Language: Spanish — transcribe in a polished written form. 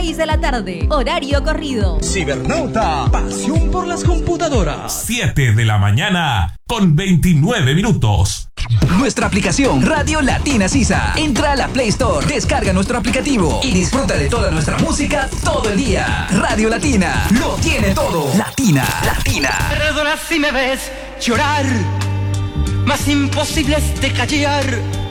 6 de la tarde. Horario corrido. Cibernauta, pasión por las computadoras. 7 de la mañana con 29 minutos. Nuestra aplicación Radio Latina Sisa. Entra a la Play Store, descarga nuestro aplicativo y disfruta de toda nuestra música todo el día. Radio Latina, lo tiene todo. Latina. Perdona si me ves llorar, más imposible es de callar.